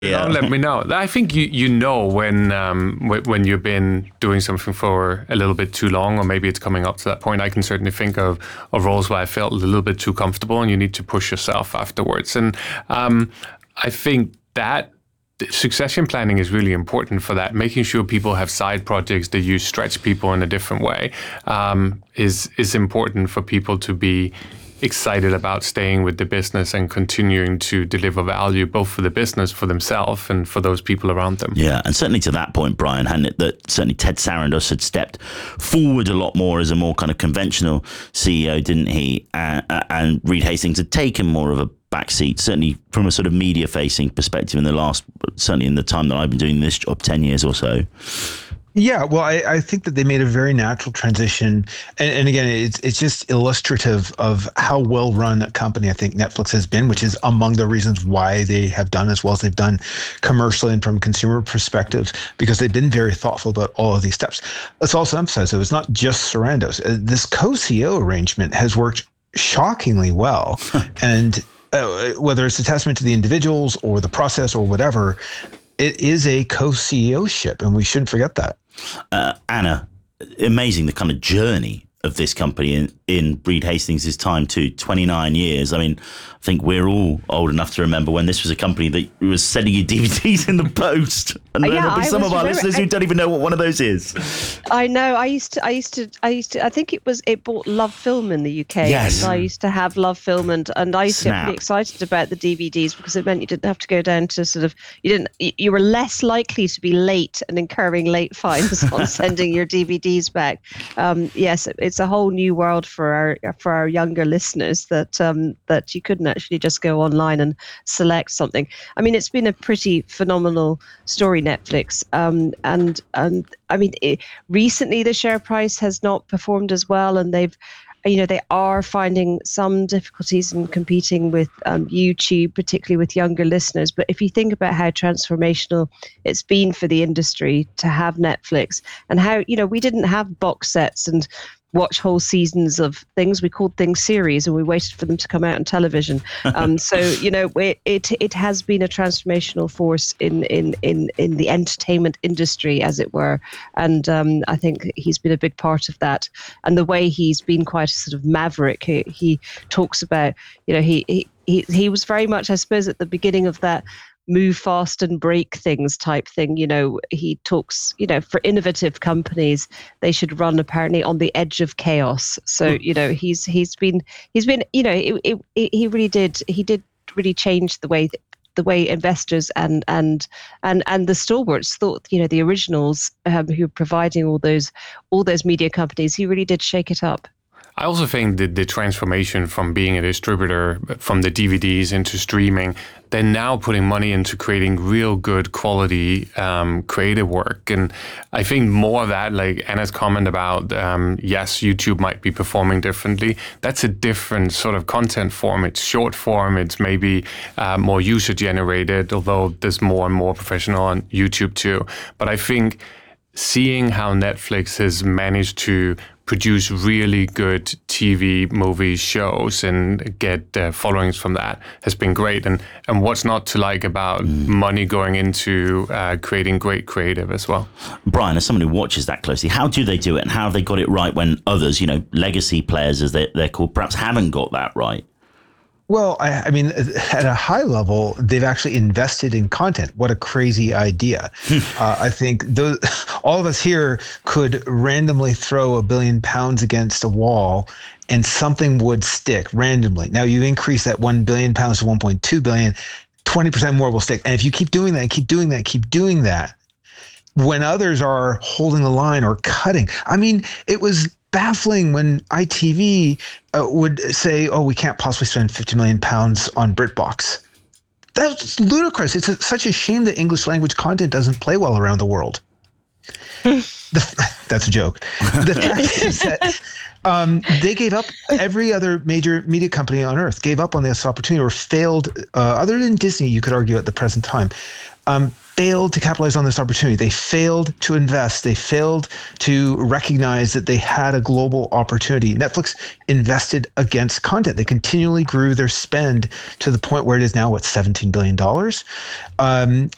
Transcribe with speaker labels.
Speaker 1: Yeah.
Speaker 2: Let me know. I think you know when you've been doing something for a little bit too long, or maybe it's coming up to that point. I can certainly think of roles where I felt a little bit too comfortable, and you need to push yourself afterwards. And I think that succession planning is really important for that. Making sure people have side projects that you stretch people in a different way is important for people to be excited about staying with the business and continuing to deliver value, both for the business, for themselves, and for those people around them.
Speaker 1: Yeah, and certainly to that point, Brian, hadn't it, that certainly Ted Sarandos had stepped forward a lot more as a more kind of conventional CEO, didn't he? And Reed Hastings had taken more of a backseat, certainly from a sort of media-facing perspective certainly in the time that I've been doing this job, 10 years or so.
Speaker 3: Yeah, well, I think that they made a very natural transition. And again, it's just illustrative of how well run a company I think Netflix has been, which is among the reasons why they have done as well as they've done commercially and from a consumer perspective, because they've been very thoughtful about all of these steps. Let's also emphasize, though, it's not just Sarandos. This co-CEO arrangement has worked shockingly well. And whether it's a testament to the individuals or the process or whatever, it is a co-CEO-ship, and we shouldn't forget that.
Speaker 1: Anna, amazing the kind of journey of this company in Reed Hastings' time too, 29 years. I mean, I think we're all old enough to remember when this was a company that was sending you DVDs in the post. And there'll be some of our listeners who don't even know what one of those is.
Speaker 4: I know. I think it bought Love Film in the UK.
Speaker 1: Yes.
Speaker 4: And I used to have Love Film, and I used to get really excited about the DVDs because it meant you didn't have to go down to you were less likely to be late and incurring late fines on sending your DVDs back. Yes, it's a whole new world for our younger listeners that you couldn't actually just go online and select something. I mean, it's been a pretty phenomenal story, Netflix. And I mean, recently the share price has not performed as well, and they are finding some difficulties in competing with YouTube, particularly with younger listeners. But if you think about how transformational it's been for the industry to have Netflix, and how, we didn't have box sets and watch whole seasons of things. We called things series, and we waited for them to come out on television. So it has been a transformational force in the entertainment industry, as it were. And I think he's been a big part of that. And the way he's been quite a sort of maverick. He talks about, he was very much, I suppose, at the beginning of that move fast and break things type thing. He talks, for innovative companies, they should run apparently on the edge of chaos. So, he did really change the way investors and the stalwarts thought, the originals who were providing all those media companies. He really did shake it up.
Speaker 2: I also think that the transformation from being a distributor from the DVDs into streaming, they're now putting money into creating real good quality creative work. And I think more of that, like Anna's comment about, yes, YouTube might be performing differently. That's a different sort of content form. It's short form. It's maybe more user generated, although there's more and more professional on YouTube too. But I think seeing how Netflix has managed to produce really good TV, movies, shows, and get followings from that has been great. And what's not to like about money going into creating great creative as well?
Speaker 1: Brian, as someone who watches that closely, how do they do it, and how have they got it right when others, legacy players as they're called, perhaps haven't got that right?
Speaker 3: Well, I mean, at a high level, they've actually invested in content. What a crazy idea. I think all of us here could randomly throw £1 billion against a wall and something would stick randomly. Now you increase that £1 billion to 1.2 billion, 20% more will stick. And if you keep doing that, keep doing that, when others are holding the line or cutting, I mean, it was baffling when ITV would say, "Oh, we can't possibly spend £50 million on BritBox." That's ludicrous. It's such a shame that English language content doesn't play well around the world. That's a joke. The fact is that they gave up. Every other major media company on earth gave up on this opportunity or failed. Other than Disney, you could argue at the present time, failed to capitalize on this opportunity. They failed to invest. They failed to recognize that they had a global opportunity. Netflix invested against content. They continually grew their spend to the point where it is now, $17 billion.